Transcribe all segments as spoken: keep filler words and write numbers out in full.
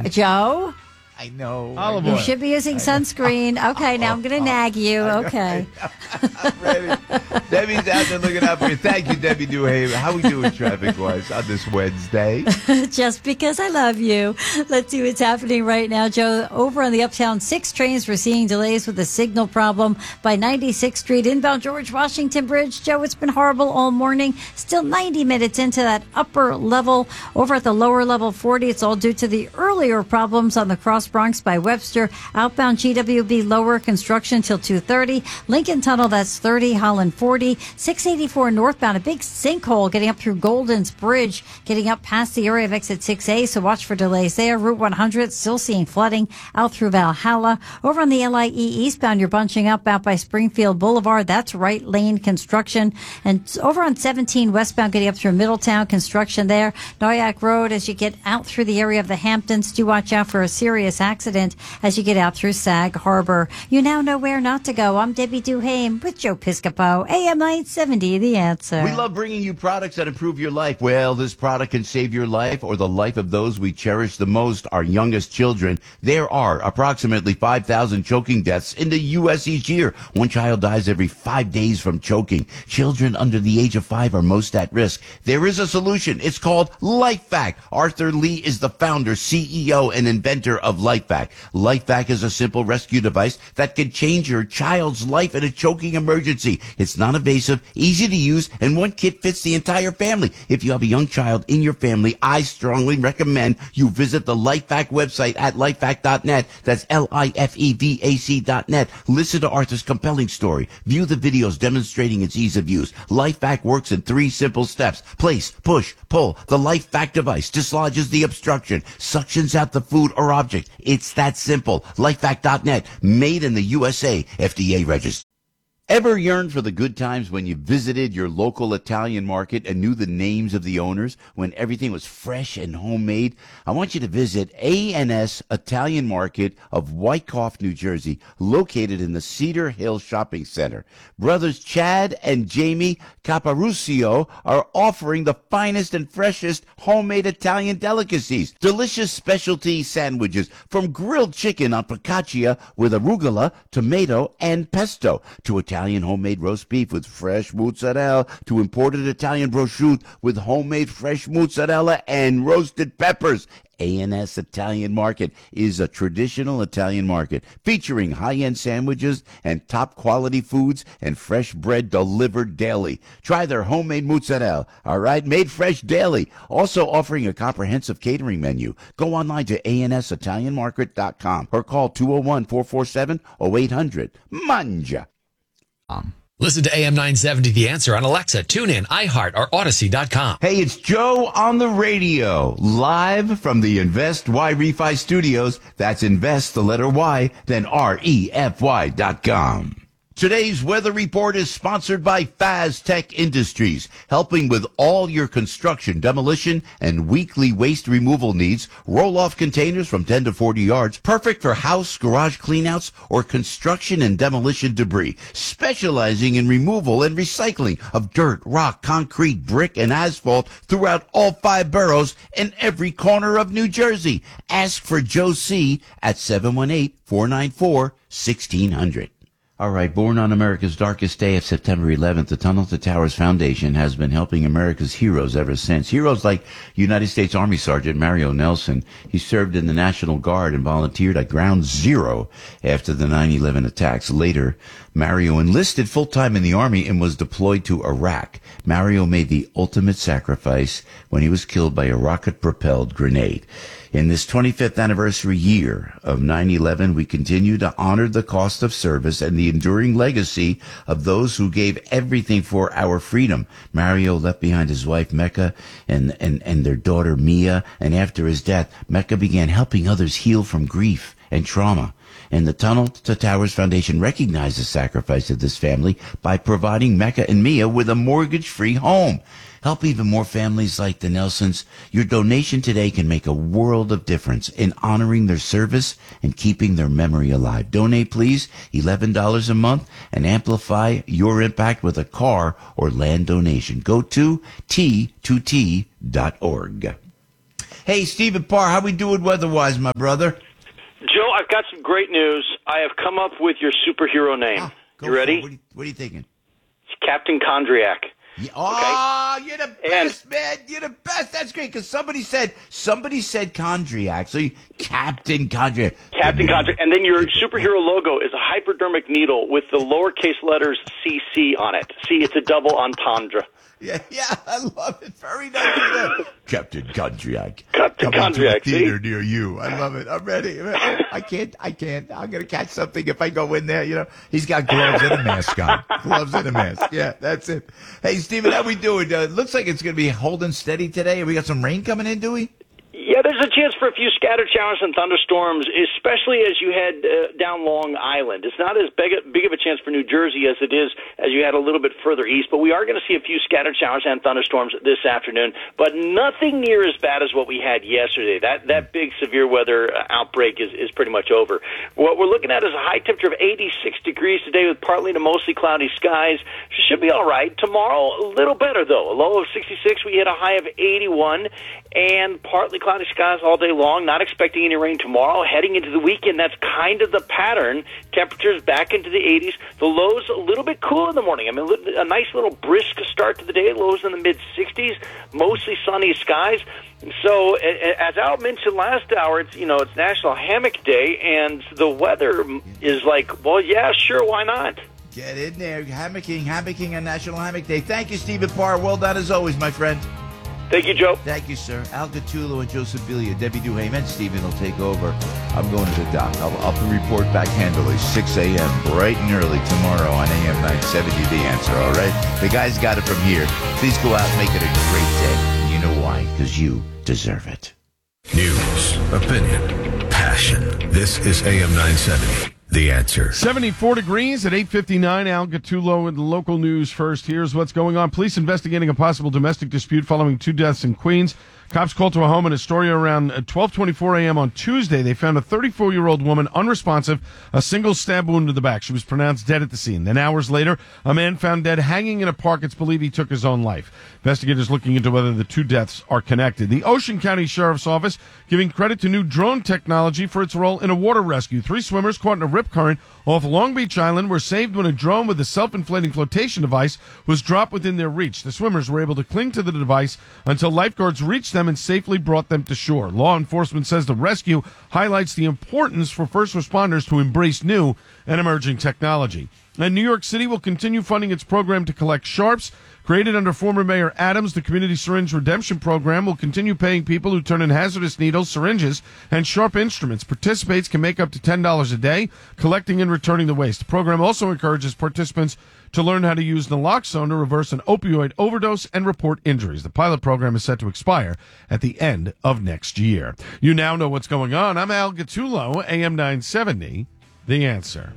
Joe? I know. Olive You oil. should be using sunscreen. Okay, now I'm going to nag you. Okay. I'm ready. Debbie's out there looking out for you. Thank you, Debbie Newhaven. How we doing traffic-wise on this Wednesday? Just because I love you. Let's see what's happening right now, Joe. Over on the Uptown six trains, we're seeing delays with a signal problem by ninety-sixth Street, inbound George Washington Bridge. Joe, it's been horrible all morning. Still ninety minutes into that upper level. Over at the lower level forty, it's all due to the earlier problems on the Cross Bronx by Webster. Outbound G W B lower construction till two thirty. Lincoln Tunnel, that's thirty. Holland forty. six eighty-four northbound, a big sinkhole getting up through Golden's Bridge, getting up past the area of exit six A, so watch for delays there. Route one hundred, still seeing flooding out through Valhalla. Over on the L I E eastbound, you're bunching up out by Springfield Boulevard. That's right lane construction. And over on seventeen westbound, getting up through Middletown, construction there. Noyak Road, as you get out through the area of the Hamptons, do watch out for a serious accident as you get out through Sag Harbor. You now know where not to go. I'm Debbie Duhame with Joe Piscopo, A M nine seventy, The Answer. We love bringing you products that improve your life. Well, this product can save your life or the life of those we cherish the most, our youngest children. There are approximately five thousand choking deaths in the U S each year. One child dies every five days from choking. Children under the age of five are most at risk. There is a solution. It's called LifeVac. Arthur Lee is the founder, C E O, and inventor of LifeVac. LifeVac is a simple rescue device that can change your child's life in a choking emergency. It's non-invasive, easy to use, and one kit fits the entire family. If you have a young child in your family, I strongly recommend you visit the LifeVac website at lifevac dot net. That's L I F E V A C dot net. Listen to Arthur's compelling story. View the videos demonstrating its ease of use. LifeVac works in three simple steps. Place, push, pull. The LifeVac device dislodges the obstruction, suctions out the food or object. It's that simple. lifevac dot net. Made in the U S A. F D A registered. Ever yearned for the good times when you visited your local Italian market and knew the names of the owners, when everything was fresh and homemade? I want you to visit A and S Italian Market of Wyckoff, New Jersey, located in the Cedar Hill Shopping Center. Brothers Chad and Jamie Caparucio are offering the finest and freshest homemade Italian delicacies. Delicious specialty sandwiches, from grilled chicken on focaccia with arugula, tomato, and pesto, to Italian Italian homemade roast beef with fresh mozzarella, to imported Italian prosciutto with homemade fresh mozzarella and roasted peppers. A and S Italian Market is a traditional Italian market featuring high-end sandwiches and top-quality foods and fresh bread delivered daily. Try their homemade mozzarella, all right, made fresh daily. Also offering a comprehensive catering menu. Go online to A N S Italian Market dot com or call two oh one, four four seven, oh eight hundred. Manja. Um. Listen to A M nine seventy The Answer on Alexa, TuneIn, iHeart, or Odyssey dot com. Hey, it's Joe on the radio, live from the Invest Y Refi Studios. That's Invest, the letter Y, then R E F Y dot com. Today's weather report is sponsored by Faztech Industries, helping with all your construction, demolition, and weekly waste removal needs. Roll-off containers from ten to forty yards, perfect for house, garage cleanouts, or construction and demolition debris. Specializing in removal and recycling of dirt, rock, concrete, brick, and asphalt throughout all five boroughs and every corner of New Jersey. Ask for Joe C. at seven one eight, four nine four, one six zero zero. All right, born on America's darkest day of September eleventh, the Tunnel to Towers Foundation has been helping America's heroes ever since. Heroes like United States Army Sergeant Mario Nelson. He served in the National Guard and volunteered at Ground Zero after the nine eleven attacks. Later, Mario enlisted full-time in the Army and was deployed to Iraq. Mario made the ultimate sacrifice when he was killed by a rocket-propelled grenade. In this twenty-fifth anniversary year of nine eleven, we continue to honor the cost of service and the enduring legacy of those who gave everything for our freedom. Mario left behind his wife, Mecca, and, and, and their daughter, Mia, and after his death, Mecca began helping others heal from grief and trauma. And the Tunnel to Towers Foundation recognized the sacrifice of this family by providing Mecca and Mia with a mortgage-free home. Help even more families like the Nelsons. Your donation today can make a world of difference in honoring their service and keeping their memory alive. Donate, please, eleven dollars a month, and amplify your impact with a car or land donation. Go to T two T dot org. Hey, Stephen Parr, how we doing weather-wise, my brother? Joe, I've got some great news. I have come up with your superhero name. Oh, you ready? What are you, what are you thinking? It's Captain Chondriac. Yeah, oh, okay? You're the best, and, man. You're the best. That's great, because somebody said, somebody said Chondriac. So you, Captain Chondriac. Captain Chondriac. And then your superhero logo is a hypodermic needle with the lowercase letters C C on it. See, it's a double entendre. Yeah, yeah, I love it. Very nice. Captain Chondriac. Captain Chondriac, see? Theater near you. I love it. I'm ready. I can't, I can't. I'm going to catch something if I go in there, you know. He's got gloves and a mask on. Gloves and a mask. Yeah, that's it. Hey, Stephen, how we doing? Uh, looks like it's going to be holding steady today. We got some rain coming in, do we? Yeah, there's a chance for a few scattered showers and thunderstorms, especially as you head uh, down Long Island. It's not as big, big of a chance for New Jersey as it is as you head a little bit further east, but we are going to see a few scattered showers and thunderstorms this afternoon, but nothing near as bad as what we had yesterday. That that big severe weather outbreak is, is pretty much over. What we're looking at is a high temperature of eighty-six degrees today with partly to mostly cloudy skies. Should be all right. Tomorrow, a little better, though. A low of sixty-six. We hit a high of eighty-one, and partly cloudy skies all day long. Not expecting any rain tomorrow. Heading into the weekend, that's kind of the pattern. Temperatures back into the eighties. The lows a little bit cool in the morning. I mean, a nice little brisk start to the day. Lows in the mid-sixties. Mostly sunny skies. So, as Al mentioned last hour, it's, you know, it's National Hammock Day, and the weather is like, well, yeah, sure, why not? Get in there. Hammocking, hammocking on National Hammock Day. Thank you, Stephen Parr. Well done as always, my friend. Thank you, Joe. Thank you, sir. Al Gattulo and Joseph Bilia, Debbie Duhame, and Stephen will take over. I'm going to the dock. I'll, I'll report back handily, six a.m., bright and early tomorrow on A M nine seventy, The Answer, all right? The guys got it from here. Please go out and make it a great day. You know why? Because you deserve it. News, opinion, passion. This is A M nine seventy, The Answer. seventy-four degrees at eight fifty-nine. Al Gattulo with the local news first. Here's what's going on. Police investigating a possible domestic dispute following two deaths in Queens. Cops called to a home in Astoria around twelve twenty-four a.m. on Tuesday. They found a thirty-four-year-old woman unresponsive, a single stab wound to the back. She was pronounced dead at the scene. Then hours later, a man found dead hanging in a park. It's believed he took his own life. Investigators looking into whether the two deaths are connected. The Ocean County Sheriff's Office giving credit to new drone technology for its role in a water rescue. Three swimmers caught in a rip current off Long Beach Island were saved when a drone with a self-inflating flotation device was dropped within their reach. The swimmers were able to cling to the device until lifeguards reached them and safely brought them to shore. Law enforcement says the rescue highlights the importance for first responders to embrace new and emerging technology. And New York City will continue funding its program to collect sharps. Created under former Mayor Adams, the Community Syringe Redemption Program will continue paying people who turn in hazardous needles, syringes, and sharp instruments. Participants can make up to ten dollars a day, collecting and returning the waste. The program also encourages participants to learn how to use naloxone to reverse an opioid overdose and report injuries. The pilot program is set to expire at the end of next year. You now know what's going on. I'm Al Gattulo, A M nine seventy, The Answer.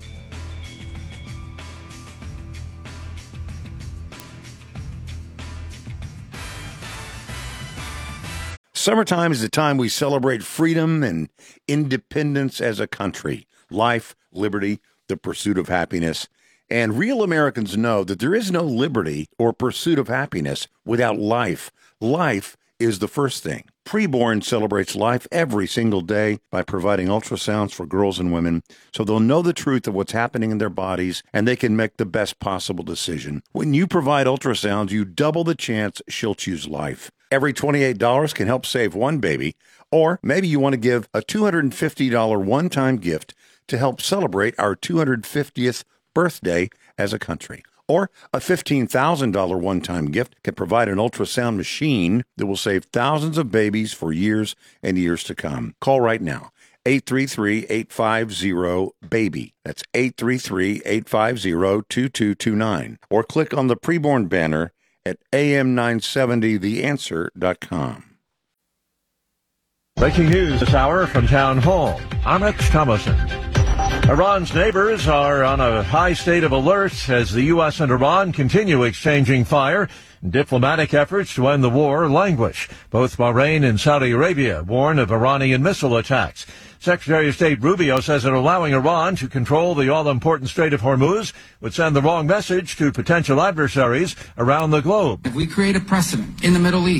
Summertime is the time we celebrate freedom and independence as a country. Life, liberty, the pursuit of happiness. And real Americans know that there is no liberty or pursuit of happiness without life. Life is the first thing. Preborn celebrates life every single day by providing ultrasounds for girls and women so they'll know the truth of what's happening in their bodies and they can make the best possible decision. When you provide ultrasounds, you double the chance she'll choose life. Every twenty-eight dollars can help save one baby, or maybe you want to give a two hundred fifty dollars one-time gift to help celebrate our two hundred fiftieth birthday as a country. Or a fifteen thousand dollars one-time gift can provide an ultrasound machine that will save thousands of babies for years and years to come. Call right now, eight three three, eight five zero, BABY. That's eight three three, eight five zero, two two two nine. Or click on the preborn banner at A M nine seventy the answer dot com. Breaking news this hour from Town Hall. I'm Rex Thomason. Iran's neighbors are on a high state of alert as the U S and Iran continue exchanging fire. Diplomatic efforts to end the war languish. Both Bahrain and Saudi Arabia warn of Iranian missile attacks. Secretary of State Rubio says that allowing Iran to control the all-important Strait of Hormuz would send the wrong message to potential adversaries around the globe. If we create a precedent in the Middle East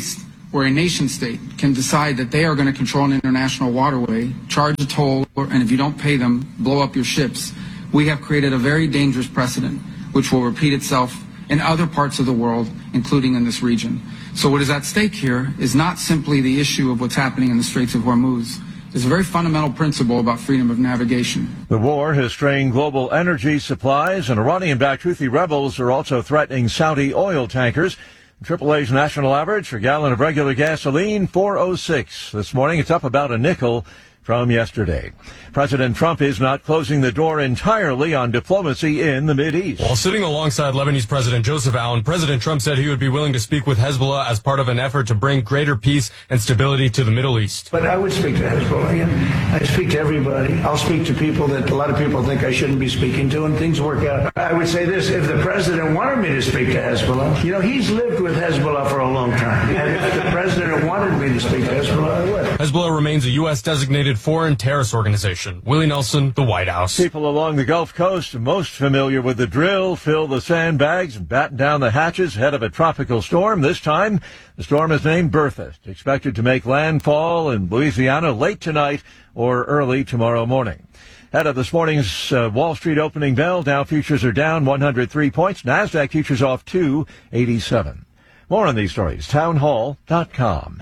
where a nation state can decide that they are going to control an international waterway, charge a toll, and if you don't pay them, blow up your ships, we have created a very dangerous precedent, which will repeat itself in other parts of the world, including in this region. So what is at stake here is not simply the issue of what's happening in the Straits of Hormuz. There's a very fundamental principle about freedom of navigation. The war has strained global energy supplies, and Iranian-backed Houthi rebels are also threatening Saudi oil tankers. Triple A's national average for a gallon of regular gasoline, four oh six. This morning, it's up about a nickel from yesterday. President Trump is not closing the door entirely on diplomacy in the Mideast. While sitting alongside Lebanese President Joseph Aoun, President Trump said he would be willing to speak with Hezbollah as part of an effort to bring greater peace and stability to the Middle East. But I would speak to Hezbollah, and I speak to everybody. I'll speak to people that a lot of people think I shouldn't be speaking to, and things work out. I would say this, if the president wanted me to speak to Hezbollah, you know, he's lived with Hezbollah for a long time. And if the president wanted me to speak to Hezbollah, I would. Hezbollah remains a U S designated foreign terrorist organization. Willie Nelson, the White House. People along the Gulf Coast most familiar with the drill: fill the sandbags and batten down the hatches ahead of a tropical storm. This time, the storm is named Bertha. It's expected to make landfall in Louisiana late tonight or early tomorrow morning. Ahead of this morning's uh, Wall Street opening bell, Dow futures are down one hundred three points. NASDAQ futures off two eighty-seven. More on these stories, townhall dot com.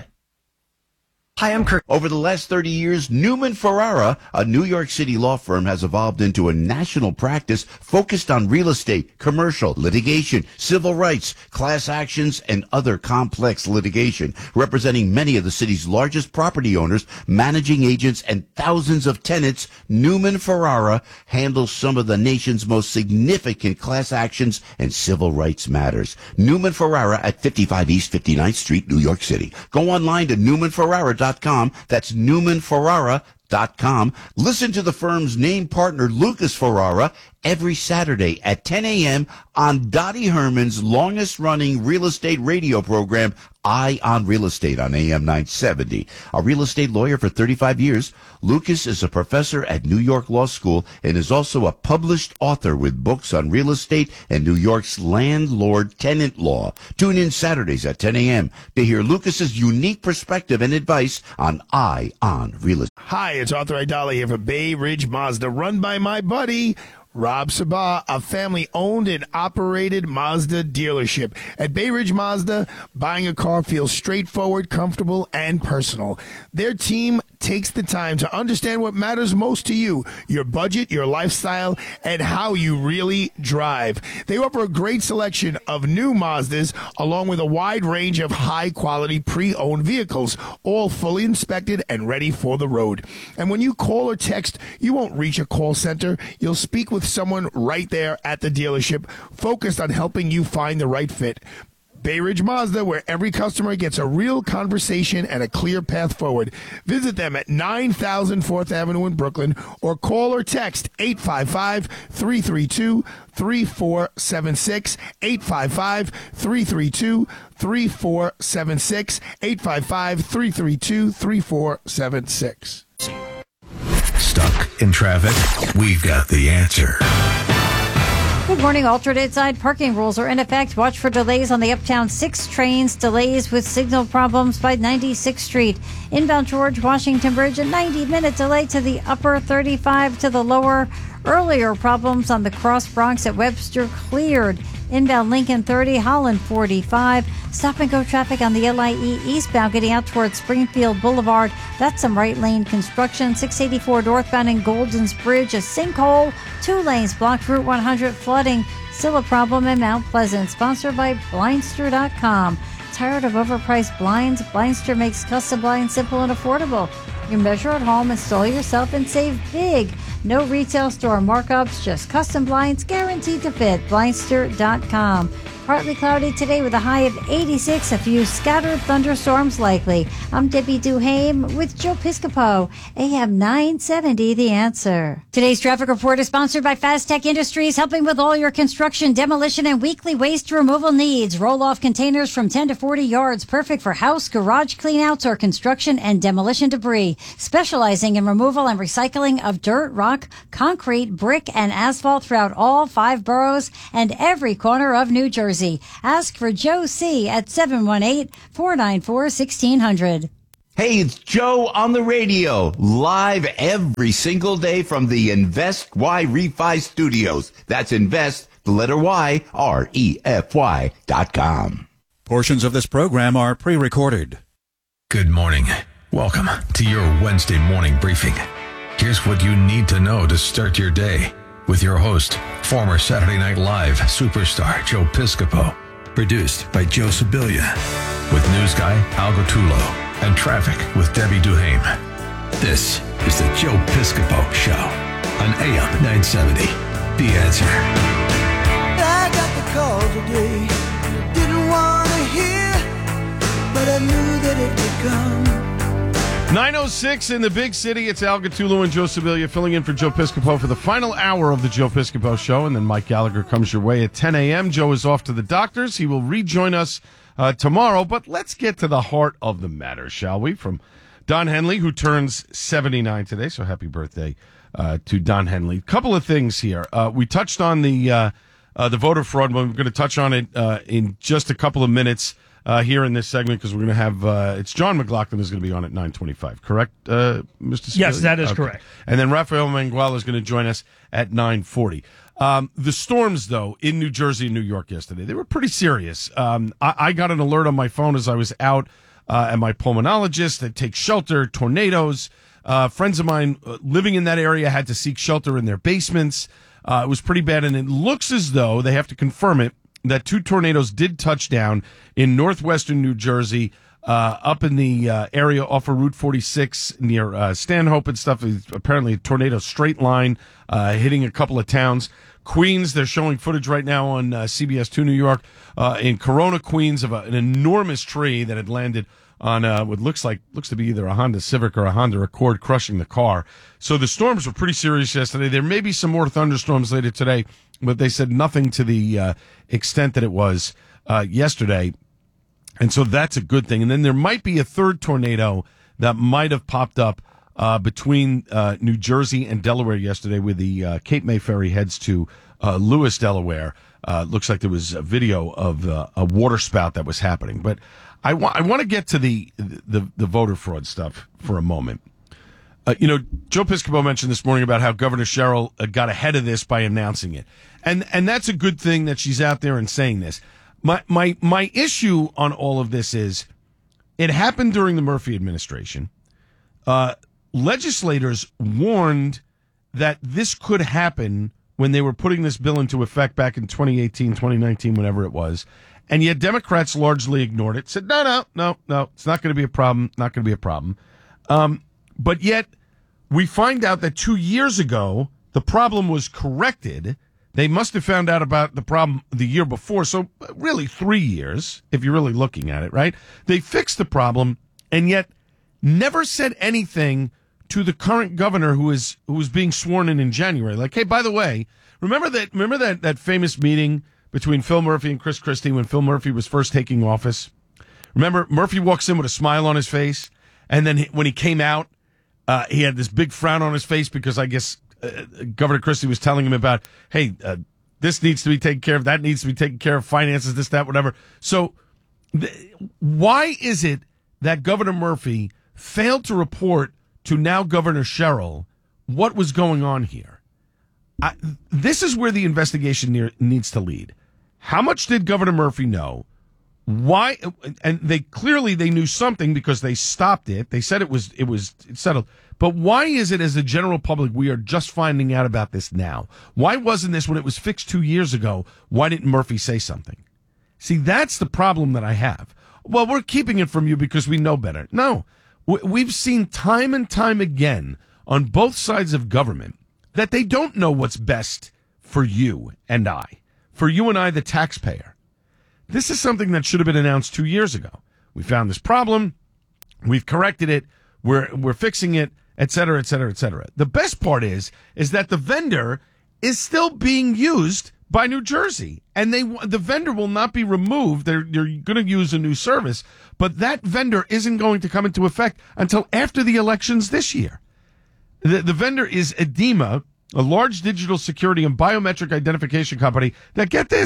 Hi, I'm Kirk. Over the last thirty years, Newman Ferrara, a New York City law firm, has evolved into a national practice focused on real estate, commercial, litigation, civil rights, class actions, and other complex litigation, representing many of the city's largest property owners, managing agents, and thousands of tenants. Newman Ferrara handles some of the nation's most significant class actions and civil rights matters. Newman Ferrara at fifty-five East fifty-ninth Street, New York City. Go online to newman ferrara dot com. That's newman ferrara dot com. Listen to the firm's name partner, Lucas Ferrara, every Saturday at ten a.m. on Dottie Herman's longest-running real estate radio program, Eye on Real Estate, on A M nine seventy. A real estate lawyer for thirty-five years, Lucas is a professor at New York Law School and is also a published author with books on real estate and New York's landlord-tenant law. Tune in Saturdays at ten a.m. to hear Lucas's unique perspective and advice on Eye on Real Estate. Hi, it's Arthur Aidala here for Bay Ridge Mazda, run by my buddy Rob Sabah, a family-owned and operated Mazda dealership. At Bay Ridge Mazda, buying a car feels straightforward, comfortable, and personal. Their team takes the time to understand what matters most to you, your budget, your lifestyle, and how you really drive. They offer a great selection of new Mazdas, along with a wide range of high-quality pre-owned vehicles, all fully inspected and ready for the road. And when you call or text, you won't reach a call center. You'll speak with someone right there at the dealership, focused on helping you find the right fit. Bay Ridge Mazda, where every customer gets a real conversation and a clear path forward. Visit them at nine thousand fourth Avenue in Brooklyn, or call or text eight five five, three three two, three four seven six, eight five five, three three two, three four seven six, eight five five, three three two, three four seven six. Stuck in traffic? We've got the answer. Good morning. Alternate side parking rules are in effect. Watch for delays on the Uptown six trains. Delays with signal problems by ninety-sixth Street. Inbound George Washington Bridge, a ninety minute delay to the upper thirty-five to the lower. Earlier problems on the Cross Bronx at Webster cleared. Inbound Lincoln thirty, Holland forty-five. Stop and go traffic on the L I E eastbound getting out towards Springfield Boulevard. That's some right lane construction. six eighty-four northbound in Goldens Bridge, a sinkhole. Two lanes blocked. Route one hundred flooding. Still a problem in Mount Pleasant. Sponsored by Blindster dot com. Tired of overpriced blinds? Blindster makes custom blinds simple and affordable. You measure at home, install yourself, and save big. No retail store markups, just custom blinds guaranteed to fit. Blindster dot com. Partly cloudy today with a high of eighty-six. A few scattered thunderstorms likely. I'm Debbie Duhame with Joe Piscopo. A M nine seventy, The Answer. Today's traffic report is sponsored by Fast Tech Industries, helping with all your construction, demolition, and weekly waste removal needs. Roll-off containers from ten to forty yards, perfect for house, garage cleanouts, or construction and demolition debris. Specializing in removal and recycling of dirt, rock, concrete, brick, and asphalt throughout all five boroughs and every corner of New Jersey. Jersey. Ask for Joe C. at seven one eight, four nine four, one six zero zero. Hey, it's Joe on the radio, live every single day from the Invest Y Refi Studios. That's Invest, the letter Y, R E F Y dot com. Portions of this program are pre-recorded. Good morning. Welcome to your Wednesday morning briefing. Here's what you need to know to start your day with your host, former Saturday Night Live superstar Joe Piscopo. Produced by Joe Sibilia. With news guy Al Gattullo and traffic with Debbie Duhame. This is the Joe Piscopo Show on A M nine seventy. The Answer. I got the call today. Didn't want to hear, but I knew that it would come. nine oh six in the big city. It's Al Gattullo and Joe Sibilia filling in for Joe Piscopo for the final hour of the Joe Piscopo Show. And then Mike Gallagher comes your way at ten a.m. Joe is off to the doctors. He will rejoin us uh, tomorrow. But let's get to the heart of the matter, shall we? From Don Henley, who turns seventy-nine today. So happy birthday uh, to Don Henley. Couple of things here. Uh, we touched on the, uh, uh, the voter fraud. We're going to touch on it uh, in just a couple of minutes. Uh, here in this segment, because we're going to have, uh, it's John McLaughlin is going to be on at nine twenty-five, correct, uh, Mister Scalia? Yes, that is okay. correct. And then Rafael Mangual is going to join us at nine forty. Um, the storms, though, in New Jersey and New York yesterday, they were pretty serious. Um, I, I got an alert on my phone as I was out uh, at my pulmonologist that takes shelter, tornadoes. Uh, friends of mine uh, living in that area had to seek shelter in their basements. Uh, it was pretty bad, and it looks as though, they have to confirm it, that two tornadoes did touch down in northwestern New Jersey, uh, up in the uh, area off of Route forty-six near uh, Stanhope and stuff. It's apparently a tornado straight line uh, hitting a couple of towns. Queens, they're showing footage right now on uh, C B S two New York uh, in Corona, Queens, of a, an enormous tree that had landed on uh, what looks like looks to be either a Honda Civic or a Honda Accord, crushing the car. So the storms were pretty serious yesterday. There may be some more thunderstorms later today, but they said nothing to the uh, extent that it was uh, yesterday. And so that's a good thing. And then there might be a third tornado that might have popped up uh, between uh, New Jersey and Delaware yesterday, where the uh, Cape May ferry heads to uh, Lewis, Delaware. Uh, looks like there was a video of uh, a water spout that was happening. But I, wa- I want to get to the, the, the voter fraud stuff for a moment. Uh, you know, Joe Piscopo mentioned this morning about how Governor Sherrill uh, got ahead of this by announcing it. And and that's a good thing that she's out there and saying this. My my my issue on all of this is it happened during the Murphy administration. Uh, legislators warned that this could happen when they were putting this bill into effect back in twenty eighteen, twenty nineteen, whenever it was. And yet Democrats largely ignored it, said, no, no, no, no, it's not going to be a problem, not going to be a problem. Um, but yet we find out that two years ago, the problem was corrected. They must have found out about the problem the year before. So really three years, if you're really looking at it, right? They fixed the problem and yet never said anything to the current governor who is, who was being sworn in in January. Like, hey, by the way, remember that, remember that, that famous meeting between Phil Murphy and Chris Christie when Phil Murphy was first taking office? Remember, Murphy walks in with a smile on his face. And then he, when he came out, uh, he had this big frown on his face because I guess uh, Governor Christie was telling him about, hey, uh, this needs to be taken care of, that needs to be taken care of, finances, this, that, whatever. So th- why is it that Governor Murphy failed to report to now Governor Sherrill what was going on here? I, this is where the investigation near, needs to lead. How much did Governor Murphy know? Why? And they clearly they knew something because they stopped it. They said it was it was settled. But why is it, as the general public, we are just finding out about this now? Why wasn't this when it was fixed two years ago? Why didn't Murphy say something? See, that's the problem that I have. Well, we're keeping it from you because we know better. No, we've seen time and time again on both sides of government that they don't know what's best for you and I, for you and I, the taxpayer. This is something that should have been announced two years ago. We found this problem. We've corrected it. We're we're fixing it, et cetera, et cetera, et cetera. The best part is, is that the vendor is still being used by New Jersey. And they the vendor will not be removed. They're, they're going to use a new service. But that vendor isn't going to come into effect until after the elections this year. The, the vendor is Edema, a large digital security and biometric identification company that, get this,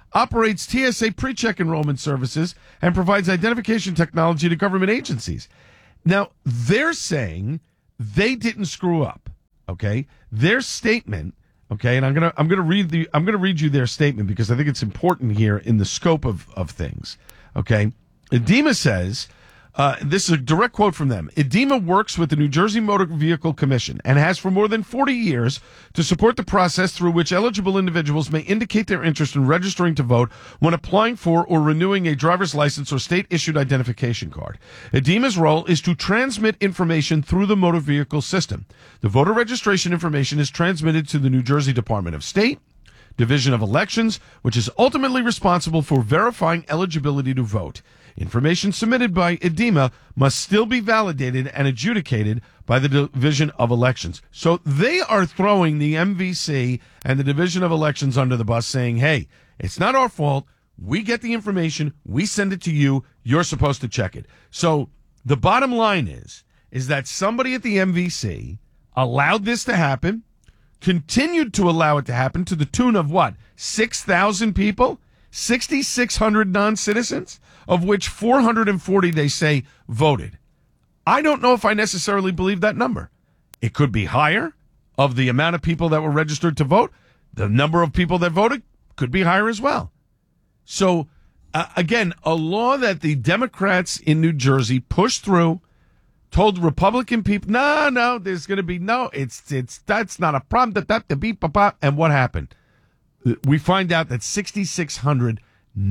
operates T S A pre-check enrollment services, and provides identification technology to government agencies. Now, they're saying they didn't screw up, okay? Their statement, okay, and I'm going to I'm going to read the I'm going to read you their statement because I think it's important here in the scope of of things, okay? IDEMA says, Uh, this is a direct quote from them. IDEMA works with the New Jersey Motor Vehicle Commission and has for more than forty years to support the process through which eligible individuals may indicate their interest in registering to vote when applying for or renewing a driver's license or state-issued identification card. IDEMA's role is to transmit information through the motor vehicle system. The voter registration information is transmitted to the New Jersey Department of State, Division of Elections, which is ultimately responsible for verifying eligibility to vote. Information submitted by IDEMA must still be validated and adjudicated by the Division of Elections. So they are throwing the M V C and the Division of Elections under the bus, saying, hey, it's not our fault. We get the information. We send it to you. You're supposed to check it. So the bottom line is, is that somebody at the M V C allowed this to happen, continued to allow it to happen to the tune of what? six thousand people? six thousand six hundred non-citizens, of which four hundred forty, they say, voted. I don't know if I necessarily believe that number. It could be higher of the amount of people that were registered to vote. The number of people that voted could be higher as well. So, uh, again, a law that the Democrats in New Jersey pushed through, told Republican people, no, no, there's going to be no, it's, it's, that's not a problem, that, that, the beep, pop, and what happened? We find out that six thousand six hundred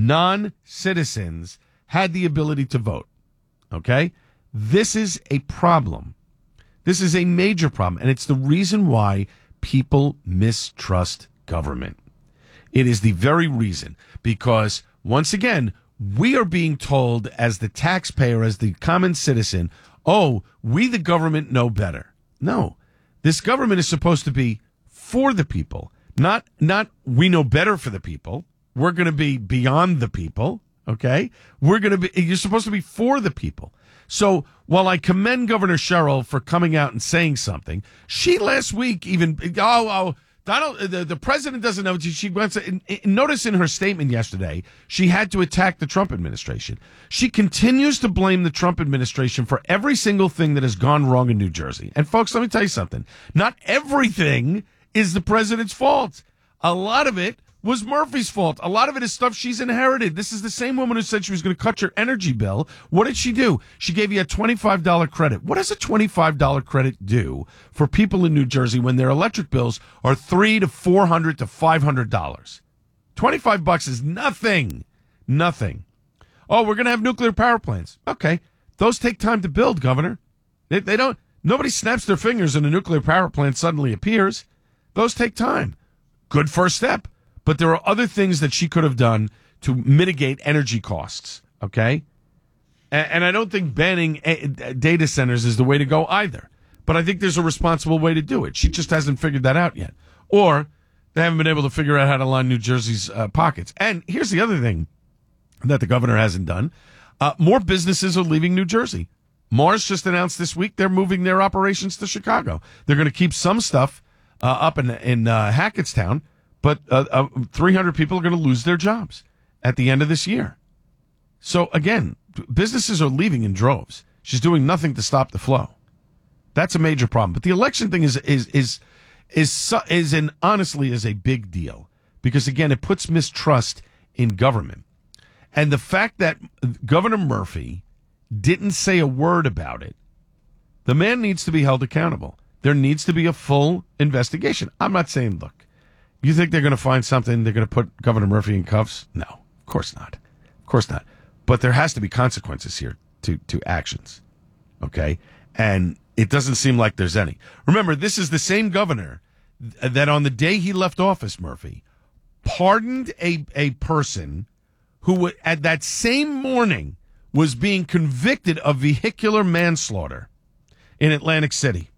non-citizens had the ability to vote. Okay? This is a problem. This is a major problem, and it's the reason why people mistrust government. It is the very reason, because, once again, we are being told as the taxpayer, as the common citizen, oh, we the government know better. No. This government is supposed to be for the people. Not, not we know better for the people. We're going to be beyond the people, okay? We're going to be, you're supposed to be for the people. So while I commend Governor Sherrill for coming out and saying something, she last week even, oh, oh, Donald, the, the president doesn't know. She wants to, notice in her statement yesterday, she had to attack the Trump administration. She continues to blame the Trump administration for every single thing that has gone wrong in New Jersey. And folks, let me tell you something. Not everything is the president's fault. A lot of it was Murphy's fault. A lot of it is stuff she's inherited. This is the same woman who said she was going to cut your energy bill. What did she do? She gave you a twenty-five dollars credit. What does a twenty-five dollars credit do for people in New Jersey when their electric bills are three to four hundred to five hundred dollars? twenty-five bucks is nothing. Nothing. Oh, we're going to have nuclear power plants. Okay. Those take time to build, Governor. They, they don't, nobody snaps their fingers and a nuclear power plant suddenly appears. Those take time. Good first step. But there are other things that she could have done to mitigate energy costs, okay? And, and I don't think banning a, data centers is the way to go either. But I think there's a responsible way to do it. She just hasn't figured that out yet. Or they haven't been able to figure out how to line New Jersey's uh, pockets. And here's the other thing that the governor hasn't done. Uh, more businesses are leaving New Jersey. Mars just announced this week they're moving their operations to Chicago. They're going to keep some stuff uh, up in, in uh, Hackettstown. But uh, uh, three hundred people are going to lose their jobs at the end of this year. So, again, businesses are leaving in droves. She's doing nothing to stop the flow. That's a major problem. But the election thing is is is is is an honestly is a big deal because, again, it puts mistrust in government. And the fact that Governor Murphy didn't say a word about it, the man needs to be held accountable. There needs to be a full investigation. I'm not saying, look, you think they're going to find something, they're going to put Governor Murphy in cuffs? No, of course not. Of course not. But there has to be consequences here to, to actions, okay? And it doesn't seem like there's any. Remember, this is the same governor that on the day he left office, Murphy, pardoned a, a person who at that same morning was being convicted of vehicular manslaughter in Atlantic City.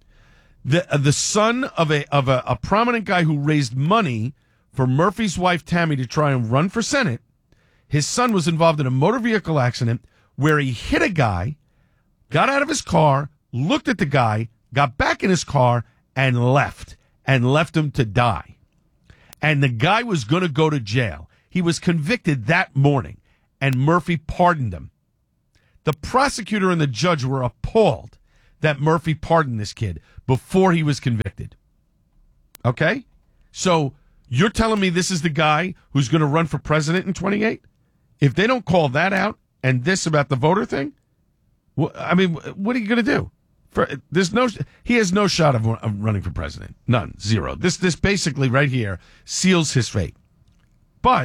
The uh, the son of a of a, a prominent guy who raised money for Murphy's wife Tammy to try and run for Senate. His son was involved in a motor vehicle accident where he hit a guy, got out of his car, looked at the guy, got back in his car, and left, and left him to die. And the guy was going to go to jail. He was convicted that morning, and Murphy pardoned him. The prosecutor and the judge were appalled that Murphy pardoned this kid before he was convicted. Okay? So you're telling me this is the guy who's going to run for president in twenty-eight? If they don't call that out and this about the voter thing, well, I mean, what are you going to do? For, there's no, he has no shot of, of running for president. None. Zero. This, this basically right here seals his fate. But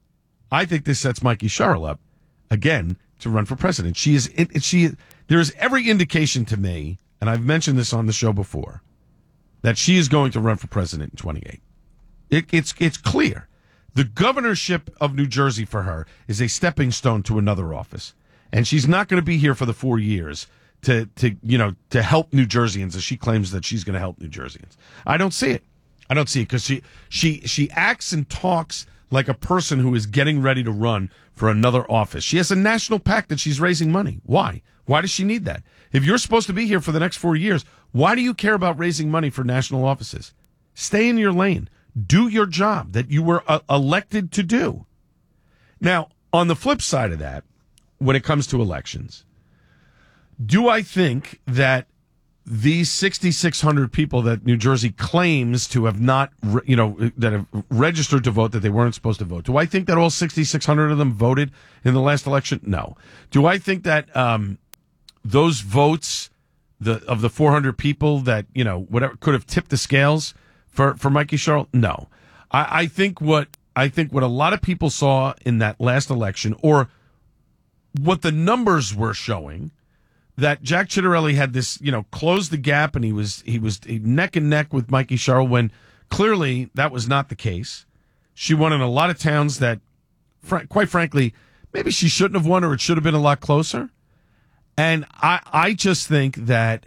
I think this sets Mikey Sherrill up again to run for president. She is, it, she, there is every indication to me, and I've mentioned this on the show before, that she is going to run for president in twenty-eight. It, it's, it's clear. The governorship of New Jersey for her is a stepping stone to another office. And she's not going to be here for the four years to, to, you know, to help New Jerseyans as she claims that she's going to help New Jerseyans. I don't see it. I don't see it because she, she, she acts and talks like a person who is getting ready to run for another office. She has a national PAC that she's raising money. Why? Why does she need that? If you're supposed to be here for the next four years, why do you care about raising money for national offices? Stay in your lane. Do your job that you were uh, elected to do. Now, on the flip side of that, when it comes to elections, do I think that these six thousand six hundred people that New Jersey claims to have not, you know, that have registered to vote that they weren't supposed to vote, do I think that all six thousand six hundred of them voted in the last election? No. Do I think that um, those votes, the of the four hundred people that, you know, whatever could have tipped the scales for, for Mikey Sherrill? No. I, I think what I think what a lot of people saw in that last election, or what the numbers were showing, that Jack Ciattarelli had this, you know, closed the gap, and he was he was neck and neck with Mikey Sherrill when clearly that was not the case. She won in a lot of towns that, fr- quite frankly, maybe she shouldn't have won, or it should have been a lot closer. And I, I just think that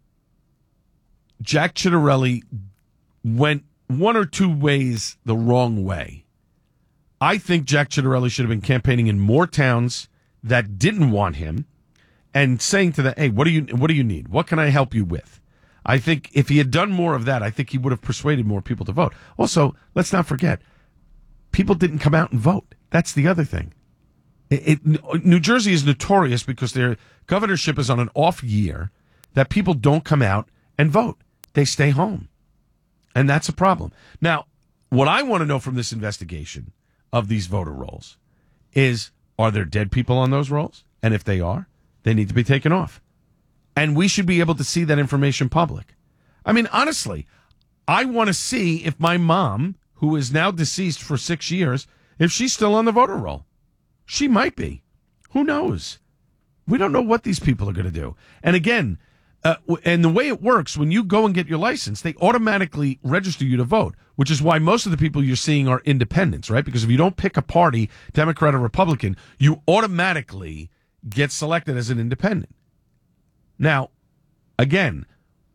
Jack Ciattarelli went one or two ways the wrong way. I think Jack Ciattarelli should have been campaigning in more towns that didn't want him, and saying to them, hey, what do you what do you need? What can I help you with? I think if he had done more of that, I think he would have persuaded more people to vote. Also, let's not forget, people didn't come out and vote. That's the other thing. It, it, New Jersey is notorious because their governorship is on an off year, that people don't come out and vote. They stay home. And that's a problem. Now, what I want to know from this investigation of these voter rolls is, are there dead people on those rolls? And if they are, they need to be taken off. And we should be able to see that information public. I mean, honestly, I want to see if my mom, who is now deceased for six years, if she's still on the voter roll. She might be. Who knows? We don't know what these people are going to do. And again, uh, and the way it works, when you go and get your license, they automatically register you to vote, which is why most of the people you're seeing are independents, right? Because if you don't pick a party, Democrat or Republican, you automatically get selected as an independent. Now, again,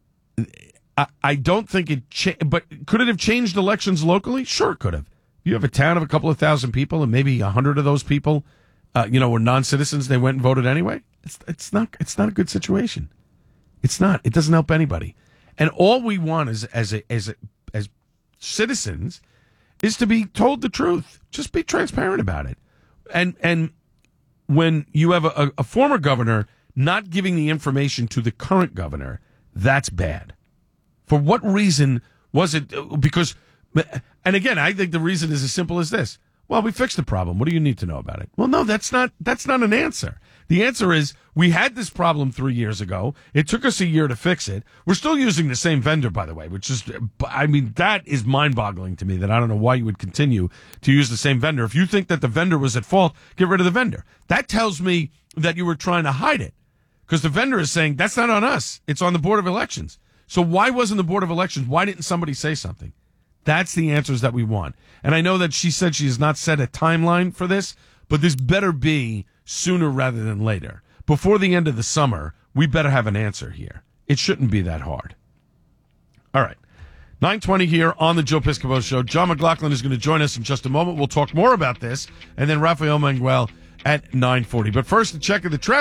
I, I don't think it, cha- but could it have changed elections locally? Sure, it could have. You have a town of a couple of thousand people, and maybe a hundred of those people, uh, you know, were non-citizens. They went and voted anyway. It's it's not it's not a good situation. It's not. It doesn't help anybody. And all we want is as a, as a, as citizens is to be told the truth. Just be transparent about it. And and when you have a, a former governor not giving the information to the current governor, that's bad. For what reason was it? Because, and again, I think the reason is as simple as this. Well, we fixed the problem. What do you need to know about it? Well, no, that's not, that's not an answer. The answer is, we had this problem three years ago. It took us a year to fix it. We're still using the same vendor, by the way, which is, I mean, that is mind-boggling to me, that I don't know why you would continue to use the same vendor. If you think that the vendor was at fault, get rid of the vendor. That tells me that you were trying to hide it, because the vendor is saying, that's not on us. It's on the Board of Elections. So why wasn't the Board of Elections? Why didn't somebody say something? That's the answers that we want. And I know that she said she has not set a timeline for this, but this better be sooner rather than later. Before the end of the summer, we better have an answer here. It shouldn't be that hard. All right. nine twenty here on the Joe Piscopo Show. John McLaughlin is going to join us in just a moment. We'll talk more about this. And then Rafael Manguel at nine forty. But first, a check of the traffic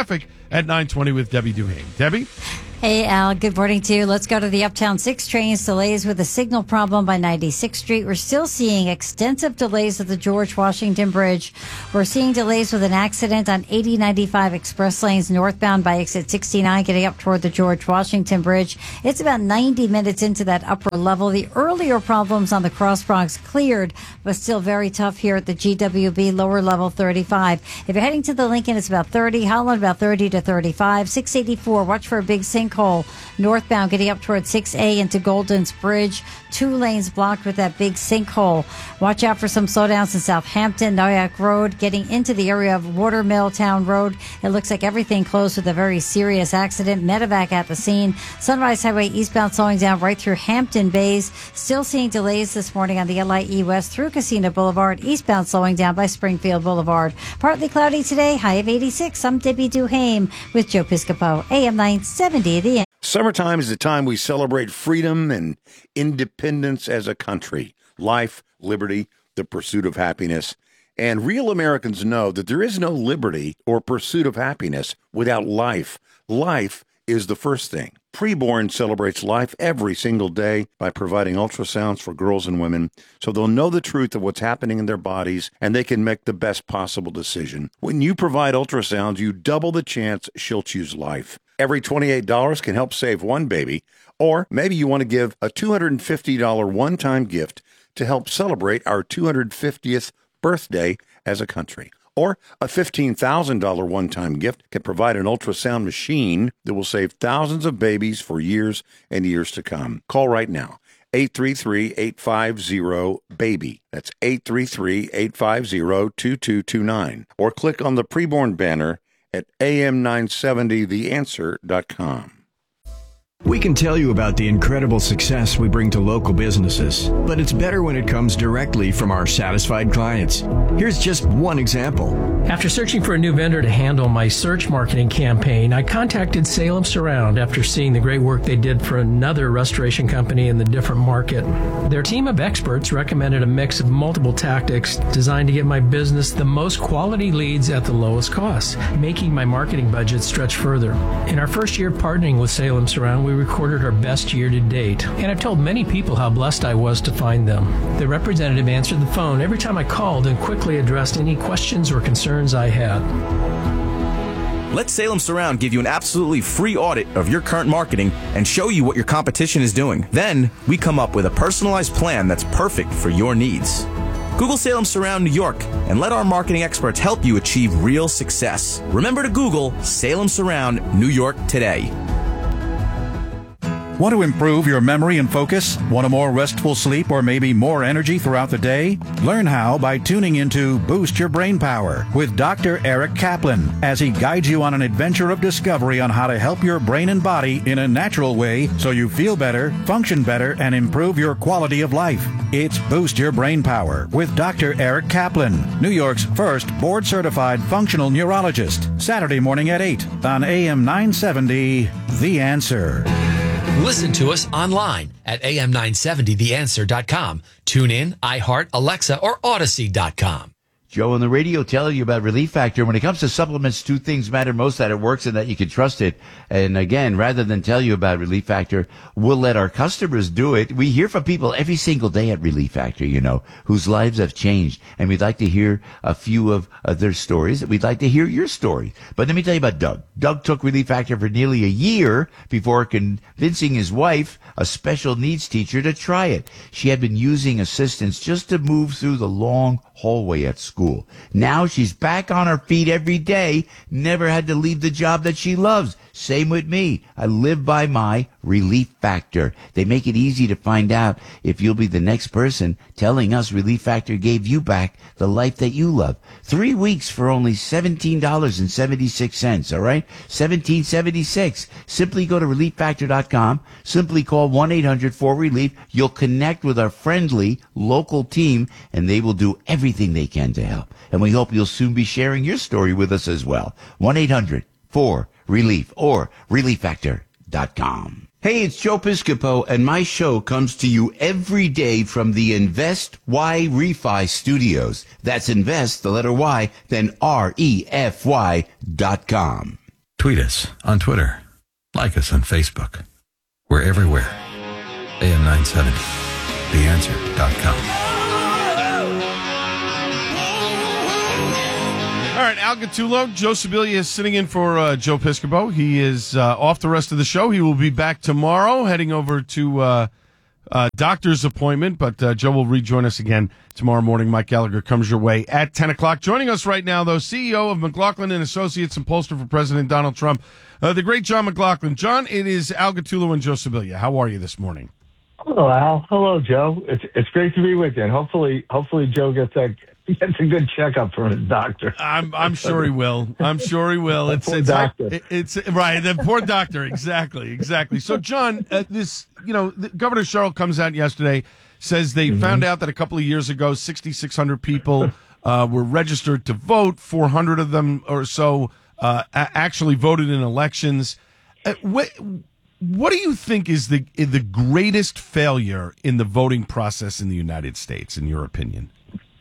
at nine twenty with Debbie Duhane. Debbie? Hey, Al. Good morning to you. Let's go to the Uptown six trains. Delays with a signal problem by ninety-sixth Street. We're still seeing extensive delays at the George Washington Bridge. We're seeing delays with an accident on eighty ninety-five express lanes northbound by exit sixty-nine, getting up toward the George Washington Bridge. It's about ninety minutes into that upper level. The earlier problems on the Cross Bronx cleared, but still very tough here at the G W B lower level thirty-five. If you're heading to the Lincoln, it's about thirty. Holland, about thirty to thirty-five. six eighty-four, watch for a big sinkhole northbound getting up towards six A into Golden's Bridge. Two lanes blocked with that big sinkhole. Watch out for some slowdowns in Southampton, Noyak Road, getting into the area of Watermill Town Road. It looks like everything closed with a very serious accident. Medevac at the scene. Sunrise Highway eastbound slowing down right through Hampton Bays. Still seeing delays this morning on the L I E West through Casino Boulevard. Eastbound slowing down by Springfield Boulevard. Partly cloudy today, high of eighty-six. I'm Debbie Duhame with Joe Piscopo, A M nine seventy. The Summertime is the time we celebrate freedom and independence as a country, life, liberty, the pursuit of happiness. And real Americans know that there is no liberty or pursuit of happiness without life. Life is the first thing. Preborn celebrates life every single day by providing ultrasounds for girls and women so they'll know the truth of what's happening in their bodies and they can make the best possible decision. When you provide ultrasounds, you double the chance she'll choose life. Every twenty-eight dollars can help save one baby, or maybe you want to give a two hundred fifty dollars one-time gift to help celebrate our two hundred fiftieth birthday as a country. Or a fifteen thousand dollars one-time gift can provide an ultrasound machine that will save thousands of babies for years and years to come. Call right now, eight three three, eight five zero, BABY. That's eight three three, eight five zero, two two two nine. Or click on the preborn banner at A M nine seventy the answer dot com. We can tell you about the incredible success we bring to local businesses, but it's better when it comes directly from our satisfied clients. Here's just one example. After searching for a new vendor to handle my search marketing campaign, I contacted Salem Surround after seeing the great work they did for another restoration company in the different market. Their team of experts recommended a mix of multiple tactics designed to get my business the most quality leads at the lowest cost, making my marketing budget stretch further. In our first year partnering with Salem Surround, we recorded our best year to date, and I've told many people how blessed I was to find them. The representative answered the phone every time I called and quickly addressed any questions or concerns I had. Let Salem Surround give you an absolutely free audit of your current marketing and show you what your competition is doing. Then, we come up with a personalized plan that's perfect for your needs. Google Salem Surround New York and let our marketing experts help you achieve real success. Remember to Google Salem Surround New York today. Want to improve your memory and focus? Want a more restful sleep or maybe more energy throughout the day? Learn how by tuning into Boost Your Brain Power with Doctor Eric Kaplan as he guides you on an adventure of discovery on how to help your brain and body in a natural way so you feel better, function better, and improve your quality of life. It's Boost Your Brain Power with Doctor Eric Kaplan, New York's first board-certified functional neurologist. Saturday morning at eight on A M nine seventy, The Answer. Listen to us online at A M nine seventy the answer dot com. Tune in, iHeart, Alexa, or Odyssey dot com. Joe on the radio telling you about Relief Factor. When it comes to supplements, two things matter most, that it works and that you can trust it. And again, rather than tell you about Relief Factor, we'll let our customers do it. We hear from people every single day at Relief Factor, you know, whose lives have changed. And we'd like to hear a few of uh, their stories. We'd like to hear your story. But let me tell you about Doug. Doug took Relief Factor for nearly a year before convincing his wife, a special needs teacher, to try it. She had been using assistance just to move through the long hallway at school. Now she's back on her feet every day, never had to leave the job that she loves. Same with me. I live by my Relief Factor. They make it easy to find out if you'll be the next person telling us Relief Factor gave you back the life that you love. Three weeks for only seventeen dollars and seventy-six cents, all right? seventeen seventy-six. Simply go to relief factor dot com. Simply call one eight hundred four relief. You'll connect with our friendly local team, and they will do everything they can to help. And we hope you'll soon be sharing your story with us as well. one eight hundred four relief or relief factor dot com. Hey, it's Joe Piscopo, and my show comes to you every day from the Invest Y Refi Studios. That's Invest, the letter Y, then R E F Y dot com. Tweet us on Twitter. Like us on Facebook. We're everywhere. A M nine seventy, the answer dot com. All right, Al Gattullo, Joe Sibilia is sitting in for uh, Joe Piscopo. He is uh, off the rest of the show. He will be back tomorrow, heading over to uh, uh, doctor's appointment, but uh, Joe will rejoin us again tomorrow morning. Mike Gallagher comes your way at ten o'clock. Joining us right now, though, C E O of McLaughlin and Associates and pollster for President Donald Trump, uh, the great John McLaughlin. John, it is Al Gattullo and Joe Sibilia. How are you this morning? Hello, Al. Hello, Joe. It's it's great to be with you, and hopefully, hopefully, Joe gets a gets a good checkup from his doctor. I'm I'm sure he will. I'm sure he will. It's poor it's, doctor. it- it's right. The poor doctor. Exactly. Exactly. So, John, uh, this you know, the, Governor Sherrill comes out yesterday, says they Mm-hmm. found out that a couple of years ago, sixty-six hundred people uh, were registered to vote. four hundred of them or so uh, a- actually voted in elections. Uh, what what do you think is the the greatest failure in the voting process in the United States, in your opinion?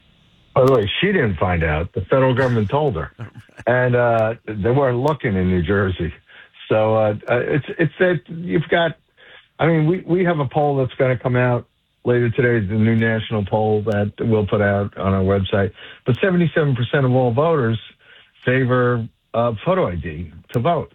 By the way, she didn't find out. The federal government told her, and uh, they weren't looking in New Jersey. So uh, uh, it's it's that you've got. I mean, we we have a poll that's going to come out later today. The new national poll that we'll put out on our website. But seventy-seven percent of all voters favor uh, photo I D to vote.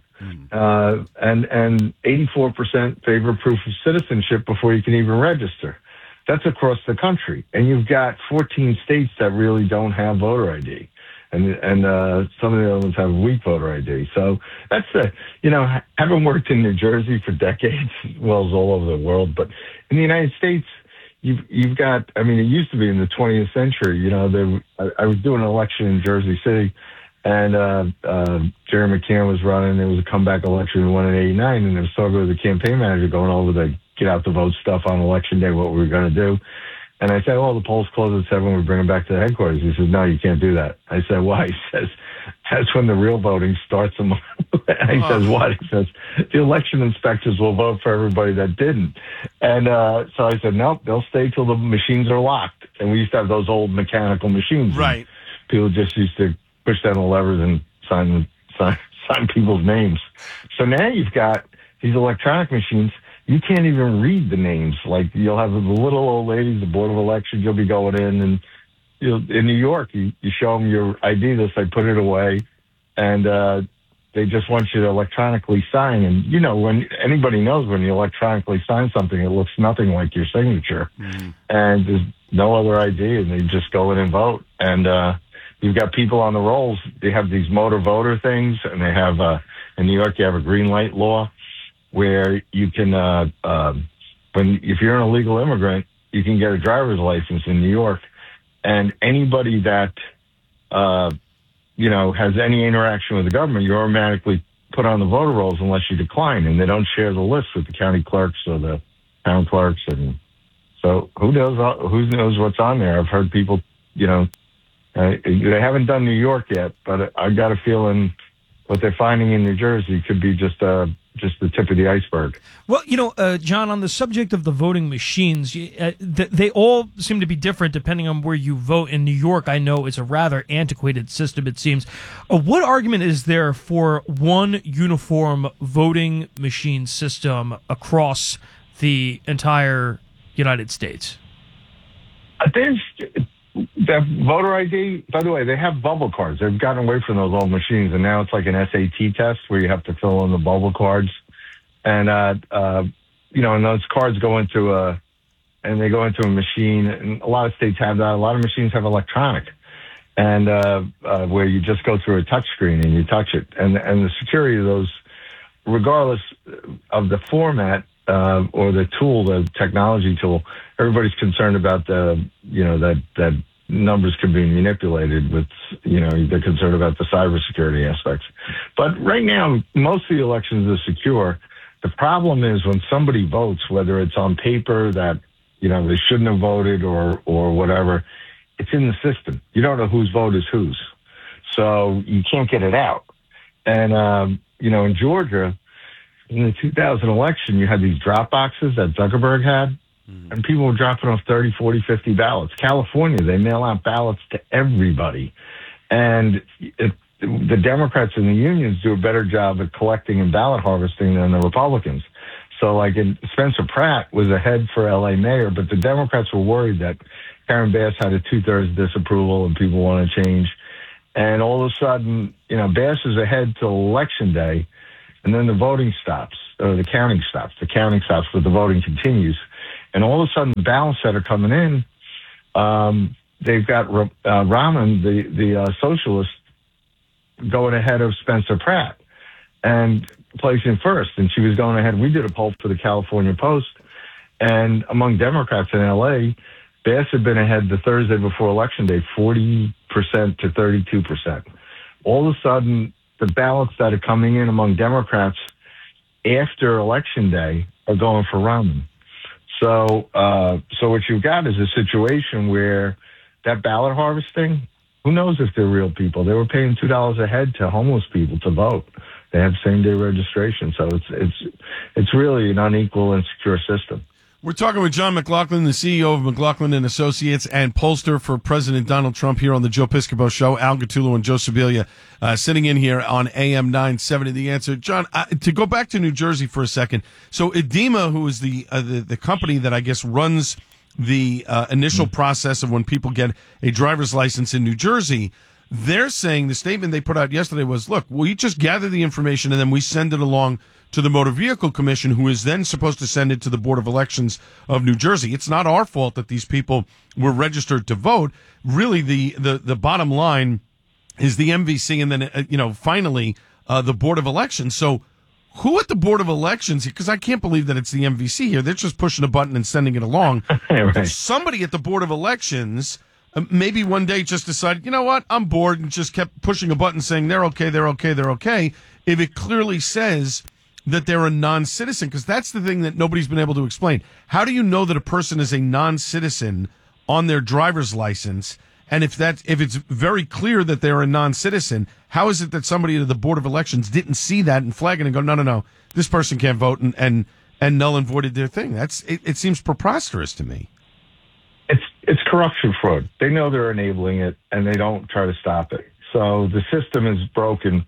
Uh, and and eighty-four percent favor proof of citizenship before you can even register. That's across the country. And you've got fourteen states that really don't have voter I D. And and uh, some of the other ones have weak voter I D. So that's the, you know, having worked in New Jersey for decades, well, as all over the world, but in the United States, you've you've got, I mean, it used to be in the twentieth century, you know, there, I, I was doing an election in Jersey City, and uh, uh, Jerry McCann was running. It was a comeback election. We won in eighty-nine, and I was talking with the campaign manager going over the get out the vote stuff on election day, what we were going to do. And I said, well, the polls close at seven. We bring them back to the headquarters. He says, no, you can't do that. I said, why? He says, that's when the real voting starts. He says, what? He says, the election inspectors will vote for everybody that didn't. And uh, so I said, nope, they'll stay till the machines are locked. And we used to have those old mechanical machines. Right. People just used to push down the levers and sign, sign, sign people's names. So now you've got these electronic machines. You can't even read the names. Like, you'll have the little old ladies, the Board of Elections, you'll be going in, and you'll, in New York, you, you show them your I D, this, they put it away, and uh, they just want you to electronically sign. And, you know, when anybody knows when you electronically sign something, it looks nothing like your signature. Mm-hmm. And there's no other I D, and they just go in and vote. And uh, you've got people on the rolls. They have these motor voter things, and they have, uh, in New York, you have a green light law, where you can, uh, uh, when if you're an illegal immigrant, you can get a driver's license in New York, and anybody that, uh, you know, has any interaction with the government, you're automatically put on the voter rolls unless you decline, and they don't share the list with the county clerks or the town clerks, and so who knows who knows what's on there? I've heard people, you know, uh, they haven't done New York yet, but I got a feeling what they're finding in New Jersey could be just uh, just the tip of the iceberg. Well, you know, uh, John, on the subject of the voting machines, you- uh, th- they all seem to be different depending on where you vote. In New York, I know it's a rather antiquated system, it seems. Uh, what argument is there for one uniform voting machine system across the entire United States? Uh, There's that voter I D, by the way, they have bubble cards. They've gotten away from those old machines, and now it's like an S A T test where you have to fill in the bubble cards. And, uh, uh, you know, and those cards go into a, and they go into a machine, and a lot of states have that. A lot of machines have electronic, and uh, uh, where you just go through a touch screen and you touch it. And, and the security of those, regardless of the format, uh, or the tool, the technology tool, everybody's concerned about the, you know, that, that numbers can be manipulated with, you know, they're concerned about the cybersecurity aspects. But right now, most of the elections are secure. The problem is when somebody votes, whether it's on paper that, you know, they shouldn't have voted or, or whatever, it's in the system. You don't know whose vote is whose. So you can't get it out. And, um, you know, in Georgia, in the two thousand election, you had these drop boxes that Zuckerberg had, and people were dropping off thirty, forty, fifty ballots. California, they mail out ballots to everybody. And it, the Democrats and the unions do a better job at collecting and ballot harvesting than the Republicans. So, like, in, Spencer Pratt was ahead for L A mayor, but the Democrats were worried that Karen Bass had a two-thirds disapproval and people want to change. And all of a sudden, you know, Bass is ahead till Election Day, and then the voting stops, or the counting stops. The counting stops, but the voting continues. And all of a sudden, the ballots that are coming in, um, they've got uh, Rahman, the, the uh, socialist, going ahead of Spencer Pratt and placing first. And she was going ahead. We did a poll for the California Post, and among Democrats in L A, Bass had been ahead the Thursday before Election Day, forty percent to thirty-two percent. All of a sudden, the ballots that are coming in among Democrats after Election Day are going for Rahman. So, uh, so what you've got is a situation where that ballot harvesting, who knows if they're real people? They were paying two dollars a head to homeless people to vote. They have same day registration. So it's, it's, it's really an unequal and secure system. We're talking with John McLaughlin, the C E O of McLaughlin and Associates and pollster for President Donald Trump here on the Joe Piscopo Show. Al Gattullo and Joe Sibilia uh, sitting in here on A M nine seventy. The Answer. John, uh, to go back to New Jersey for a second. So Edema, who is the, uh, the, the company that I guess runs the uh, initial process of when people get a driver's license in New Jersey, they're saying the statement they put out yesterday was, look, we just gather the information and then we send it along to the Motor Vehicle Commission, who is then supposed to send it to the Board of Elections of New Jersey. It's not our fault that these people were registered to vote. Really, the, the, the bottom line is the M V C and then, uh, you know, finally, uh, the Board of Elections. So who at the Board of Elections, because I can't believe that it's the M V C here, they're just pushing a button and sending it along. Right. Somebody at the Board of Elections uh, maybe one day just decided, you know what, I'm bored, and just kept pushing a button saying they're okay, they're okay, they're okay, if it clearly says that they're a non-citizen, because that's the thing that nobody's been able to explain. How do you know that a person is a non-citizen on their driver's license? And if that, if it's very clear that they're a non-citizen, how is it that somebody at the Board of Elections didn't see that and flag it and go, no, no, no, this person can't vote, and and, and null and voided their thing? That's it, it seems preposterous to me. It's it's corruption fraud. They know they're enabling it, and they don't try to stop it. So the system is broken.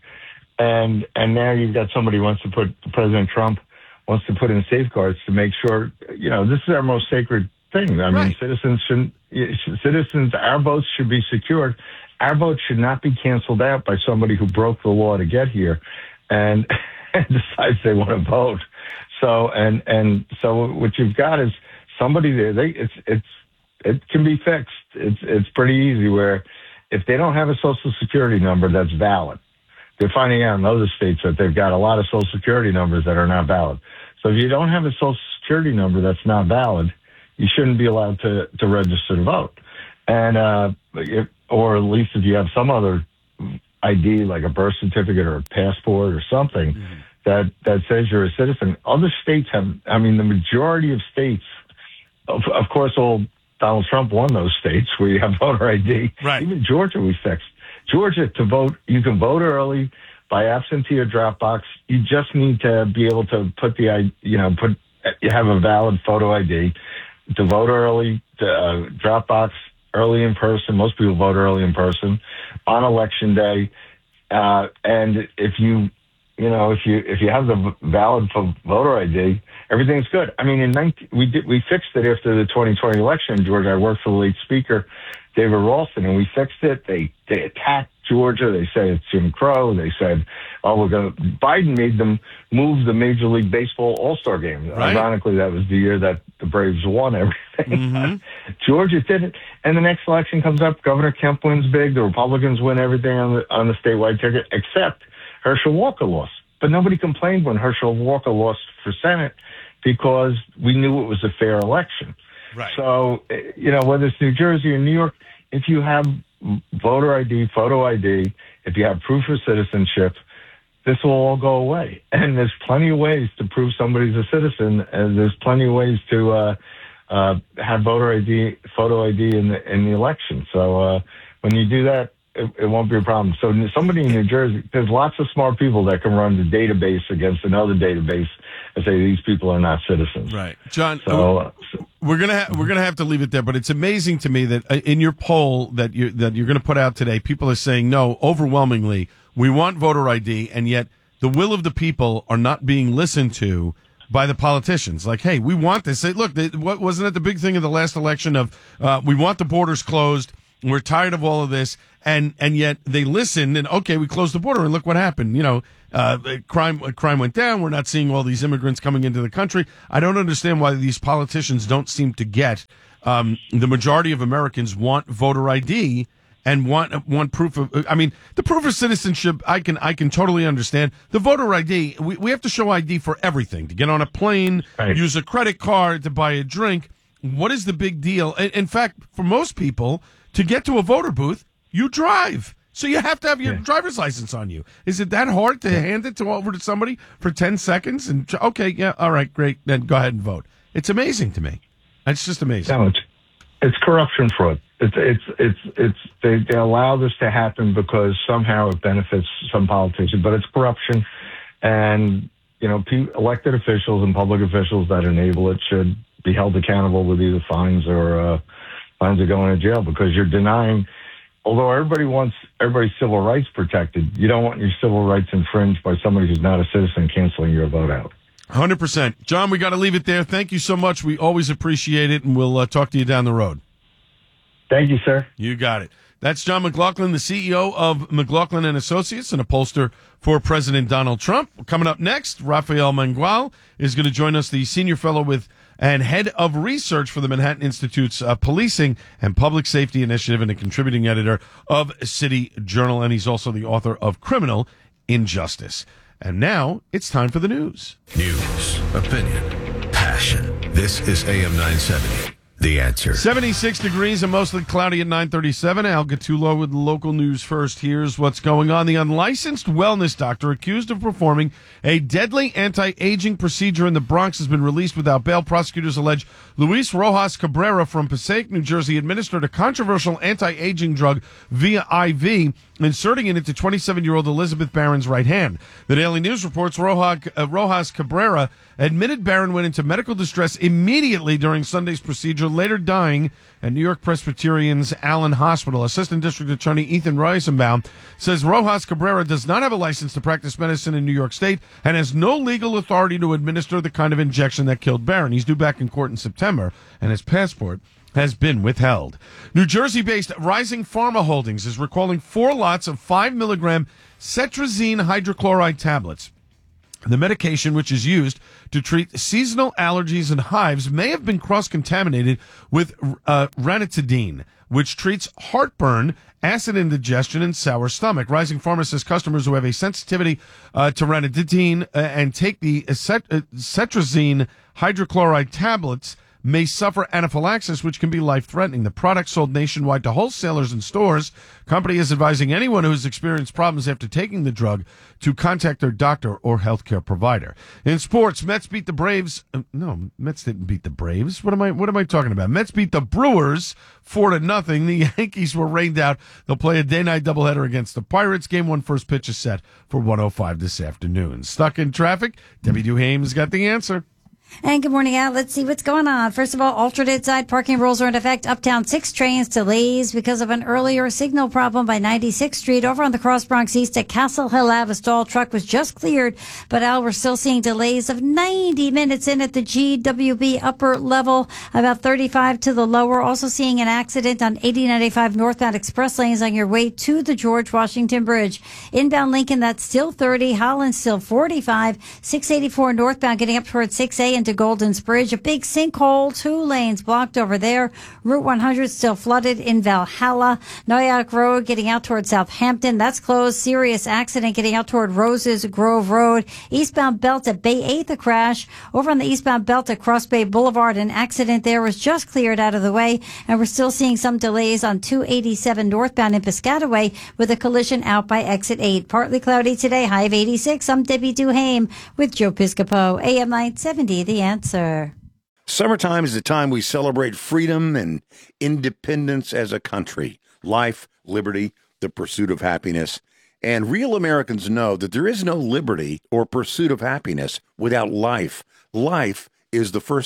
And and now you've got somebody who wants to put, President Trump wants to put in safeguards to make sure, you know, this is our most sacred thing. I right. mean, citizens shouldn't, citizens, our votes should be secured. Our votes should not be canceled out by somebody who broke the law to get here and, and decides they want to vote. So, and, and so what you've got is somebody there, they, it's, it's, it can be fixed. It's, it's pretty easy where if they don't have a social security number that's valid, they're finding out in other states that they've got a lot of social security numbers that are not valid. So if you don't have a social security number that's not valid, you shouldn't be allowed to, to register to vote. And, uh, if, or at least if you have some other I D, like a birth certificate or a passport or something mm-hmm. that, that says you're a citizen. Other states have, I mean, the majority of states, of, of course, old Donald Trump won those states where you have voter I D. Right. Even Georgia we fixed. Georgia, to vote, you can vote early by absentee or drop box. You just need to be able to put the, you know, put, you have a valid photo I D to vote early, to uh, drop box early in person. Most people vote early in person on Election Day. Uh, and if you, you know, if you, if you have the valid voter I D, everything's good. I mean, in nineteen, we did, we fixed it after the twenty twenty election in Georgia. I worked for the late speaker, David Ralston, and we fixed it. They they attacked Georgia. They say it's Jim Crow. They said, "Oh, we're going to." Biden made them move the Major League Baseball All-Star game. Right. Ironically, that was the year that the Braves won everything. Mm-hmm. Georgia did it, and the next election comes up. Governor Kemp wins big. The Republicans win everything on the on the statewide ticket, except Herschel Walker lost. But nobody complained when Herschel Walker lost for Senate because we knew it was a fair election. Right. So, you know, whether it's New Jersey or New York, if you have voter I D, photo I D, if you have proof of citizenship, this will all go away. And there's plenty of ways to prove somebody's a citizen, and there's plenty of ways to uh, uh, have voter I D, photo I D in the, in the election. So uh, when you do that, it, it won't be a problem. So somebody in New Jersey, there's lots of smart people that can run the database against another database and say these people are not citizens. Right, John. So, uh, we're gonna ha- we're gonna have to leave it there. But it's amazing to me that uh, in your poll that you that you're going to put out today, people are saying no overwhelmingly. we want voter I D, and yet the will of the people are not being listened to by the politicians. Like, hey, we want this. Say, look, they, what wasn't it the big thing of the last election of uh, we want the borders closed. We're tired of all of this, and and yet they listened, and okay, we closed the border, and look what happened. You know, uh, crime crime went down. We're not seeing all these immigrants coming into the country. I don't understand why these politicians don't seem to get um, the majority of Americans want voter I D and want want proof of. I mean, the proof of citizenship. I can I can totally understand. The voter I D. We we have to show I D for everything, to get on a plane, right, use a credit card, to buy a drink. What is the big deal? In, in fact, for most people, to get to a voter booth, you drive. So you have to have your yeah. driver's license on you. Is it that hard to yeah. hand it to over to somebody for ten seconds? And okay, yeah, all right, great. Then go ahead and vote. It's amazing to me. It's just amazing. No, it's, it's corruption fraud. It's it's it's it's they, they allow this to happen because somehow it benefits some politicians, but it's corruption. And you know, elected officials and public officials that enable it should be held accountable with either fines or uh, fines or going to jail, because you're denying. Although everybody wants everybody's civil rights protected, you don't want your civil rights infringed by somebody who's not a citizen canceling your vote out. one hundred percent. John, we got to leave it there. Thank you so much. We always appreciate it, and we'll uh, talk to you down the road. Thank you, sir. You got it. That's John McLaughlin, the C E O of McLaughlin and Associates, and a pollster for President Donald Trump. Coming up next, Rafael Mangual is going to join us, the senior fellow with and head of research for the Manhattan Institute's uh, Policing and Public Safety Initiative, and a contributing editor of City Journal. And he's also the author of Criminal Injustice. And now it's time for the news. News, opinion, passion. This is A M nine seventy. The Answer. seventy-six degrees and mostly cloudy at nine thirty-seven. Al Gattullo with local news first. Here's what's going on. The unlicensed wellness doctor accused of performing a deadly anti-aging procedure in the Bronx has been released without bail. Prosecutors allege Luis Rojas Cabrera from Passaic, New Jersey, administered a controversial anti-aging drug via I V, inserting it into twenty-seven-year-old Elizabeth Barron's right hand. The Daily News reports Rojas, uh, Rojas Cabrera admitted Barron went into medical distress immediately during Sunday's procedure, later dying at New York Presbyterian's Allen Hospital. Assistant District Attorney Ethan Reisenbaum says Rojas Cabrera does not have a license to practice medicine in New York State and has no legal authority to administer the kind of injection that killed Barron. He's due back in court in September, and his passport has been withheld. New Jersey-based Rising Pharma Holdings is recalling four lots of five milligram cetrizine hydrochloride tablets. The medication, which is used to treat seasonal allergies and hives, may have been cross-contaminated with uh, ranitidine, which treats heartburn, acid indigestion, and sour stomach. Rising Pharma says customers who have a sensitivity uh, to ranitidine uh, and take the cet- uh, cetrizine hydrochloride tablets may suffer anaphylaxis, which can be life-threatening. The product sold nationwide to wholesalers and stores. Company is advising anyone who has experienced problems after taking the drug to contact their doctor or healthcare provider. In sports, Mets beat the Braves. Uh, no, Mets didn't beat the Braves. What am I? What am I talking about? Mets beat the Brewers four to nothing. The Yankees were rained out. They'll play a day-night doubleheader against the Pirates. Game one first pitch is set for one oh five this afternoon. Stuck in traffic? Debbie Duhame's got the answer. And good morning, Al. Let's see what's going on. First of all, alternate side parking rules are in effect. Uptown six trains delays because of an earlier signal problem by ninety-sixth Street. Over on the Cross Bronx East at Castle Hill Ave, a stall truck was just cleared. But, Al, we're still seeing delays of ninety minutes in at the G W B upper level, about thirty-five to the lower. Also seeing an accident on eighty ninety-five northbound express lanes on your way to the George Washington Bridge. Inbound Lincoln, that's still thirty. Holland still forty-five. six eighty-four northbound getting up towards six A into Golden's Bridge. A big sinkhole, two lanes blocked over there. Route one hundred still flooded in Valhalla. Noyak Road getting out toward Southampton, that's closed. Serious accident getting out toward Roses Grove Road. Eastbound belt at Bay eighth, a crash. Over on the eastbound belt at Cross Bay Boulevard, an accident there was just cleared out of the way. And we're still seeing some delays on two eighty-seven northbound in Piscataway with a collision out by exit eight. Partly cloudy today, high of eighty-six. I'm Debbie Duhame with Joe Piscopo, A M nine seventy, The Answer. Summertime is the time we celebrate freedom and independence as a country, life, liberty, the pursuit of happiness. And real Americans know that there is no liberty or pursuit of happiness without life. Life is the first thing.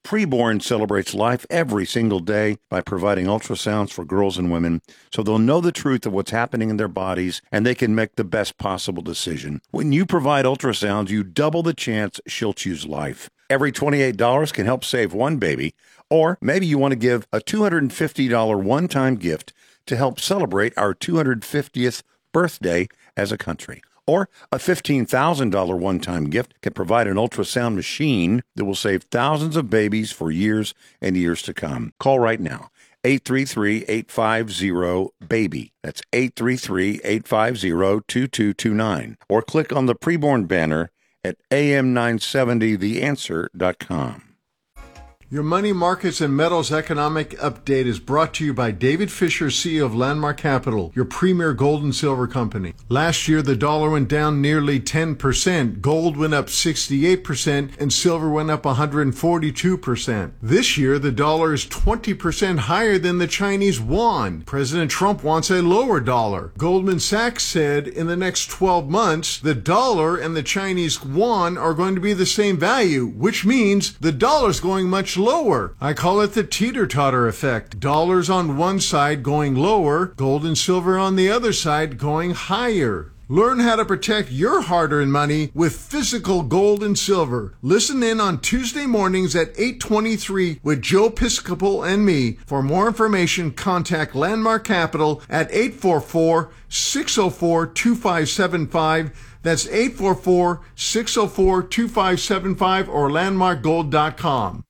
Preborn celebrates life every single day by providing ultrasounds for girls and women so they'll know the truth of what's happening in their bodies and they can make the best possible decision. When you provide ultrasounds, you double the chance she'll choose life. Every twenty-eight dollars can help save one baby, or maybe you want to give a two hundred fifty dollars one-time gift to help celebrate our two hundred fiftieth birthday as a country. Or a fifteen thousand dollars one-time gift can provide an ultrasound machine that will save thousands of babies for years and years to come. Call right now, eight three three, eight five zero, BABY. That's eight three three, eight five zero, two two two nine. Or click on the Preborn banner at A M nine seventy the answer dot com. Your Money Markets and Metals Economic Update is brought to you by David Fisher, C E O of Landmark Capital, your premier gold and silver company. Last year, the dollar went down nearly ten percent, gold went up sixty-eight percent, and silver went up one hundred forty-two percent. This year, the dollar is twenty percent higher than the Chinese yuan. President Trump wants a lower dollar. Goldman Sachs said in the next twelve months, the dollar and the Chinese yuan are going to be the same value, which means the dollar's going much lower. I call it the teeter-totter effect. Dollars on one side going lower, gold and silver on the other side going higher. Learn how to protect your hard-earned money with physical gold and silver. Listen in on Tuesday mornings at eight twenty-three with Joe Piscopo and me. For more information, contact Landmark Capital at eight four four, six zero four, two five seven five. That's eight four four, six zero four, two five seven five or landmark gold dot com.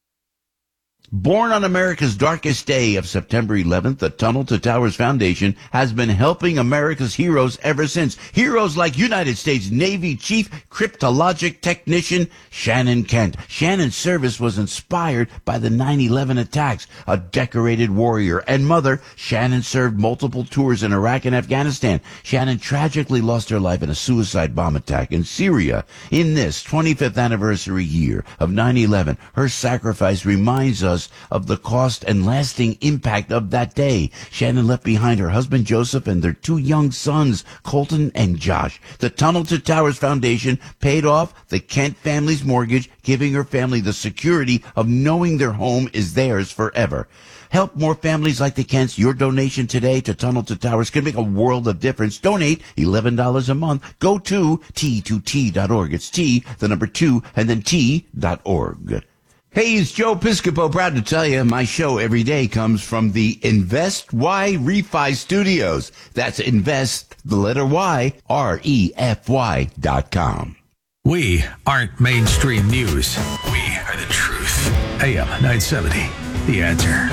Born on America's darkest day of September eleventh, the Tunnel to Towers Foundation has been helping America's heroes ever since. Heroes like United States Navy Chief Cryptologic Technician Shannon Kent. Shannon's service was inspired by the nine eleven attacks. A decorated warrior and mother, Shannon served multiple tours in Iraq and Afghanistan. Shannon tragically lost her life in a suicide bomb attack in Syria. In this twenty-fifth anniversary year of nine eleven, her sacrifice reminds us of the cost and lasting impact of that day. Shannon left behind her husband Joseph and their two young sons, Colton and Josh. The Tunnel to Towers Foundation paid off the Kent family's mortgage, giving her family the security of knowing their home is theirs forever. Help more families like the Kents. Your donation today to Tunnel to Towers can make a world of difference. Donate eleven dollars a month. Go to T two T dot org. It's T, the number two, and then T dot org. Hey, it's Joe Piscopo, proud to tell you my show every day comes from the Invest Y Refi Studios. That's Invest, the letter Y, R E F Y dot com. We aren't mainstream news. We are the truth. A M nine seventy, The Answer.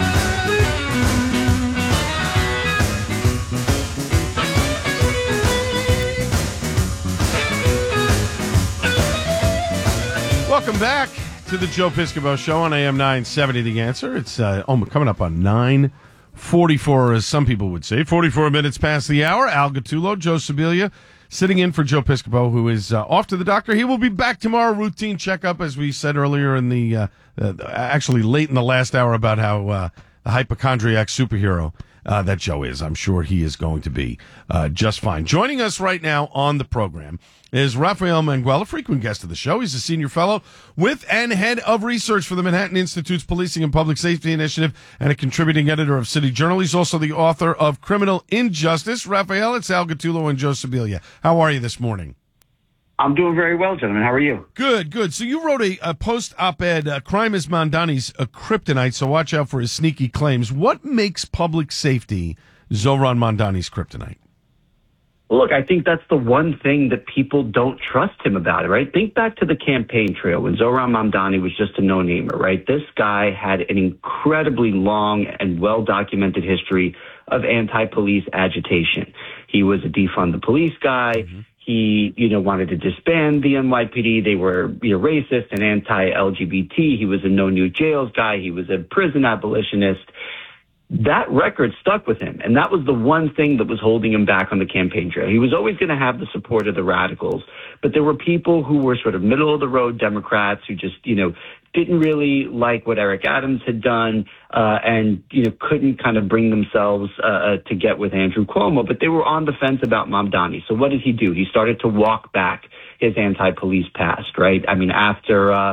Welcome back to the Joe Piscopo Show on A M nine seventy, The Answer. It's uh, oh, coming up on nine forty-four, as some people would say. forty-four minutes past the hour. Al Gattullo, Joe Sibilia, sitting in for Joe Piscopo, who is uh, off to the doctor. He will be back tomorrow. Routine checkup, as we said earlier in the, uh, uh, actually late in the last hour, about how uh, the hypochondriac superhero uh, that Joe is. I'm sure he is going to be uh, just fine. Joining us right now on the program is Rafael Manguel, a frequent guest of the show. He's a senior fellow with and head of research for the Manhattan Institute's Policing and Public Safety Initiative and a contributing editor of City Journal. He's also the author of Criminal Injustice. Rafael, it's Al Gattullo and Joe Sibilia. How are you this morning? I'm doing very well, gentlemen. How are you? Good, good. So you wrote a, a post-op-ed, uh, Crime is Mamdani's a kryptonite, so watch out for his sneaky claims. What makes public safety Zohran Mamdani's kryptonite? Look, I think that's the one thing that people don't trust him about it, right? Think back to the campaign trail when Zohran Mamdani was just a no-namer, right? This guy had an incredibly long and well-documented history of anti-police agitation. He was a defund the police guy. Mm-hmm. He, you know, wanted to disband the N Y P D. They were, you know, racist and anti-L G B T. He was a no new jails guy. He was a prison abolitionist. That record stuck with him, and that was the one thing that was holding him back on the campaign trail. He was always going to have the support of the radicals, but there were people who were sort of middle-of-the-road Democrats who just, you know, didn't really like what Eric Adams had done uh, and, you know, couldn't kind of bring themselves uh, to get with Andrew Cuomo, but they were on the fence about Mamdani. So what did he do? He started to walk back his anti-police past, right? I mean, after... Uh,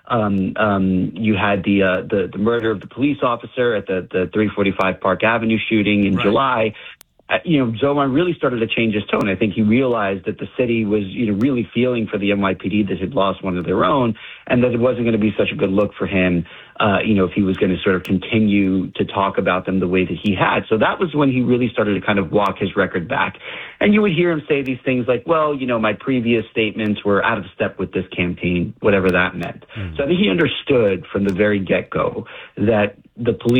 Um, um, you had the, uh, the the murder of the police officer at the, the three forty-five Park Avenue shooting in Right. July. Uh, you know, Zoran really started to change his tone. I think he realized that the city was, you know, really feeling for the N Y P D that had lost one of their own, and that it wasn't going to be such a good look for him, uh, you know, if he was going to sort of continue to talk about them the way that he had. So that was when he really started to kind of walk his record back. And you would hear him say these things like, well, you know, my previous statements were out of step with this campaign, whatever that meant. So I think he understood from the very get-go that the police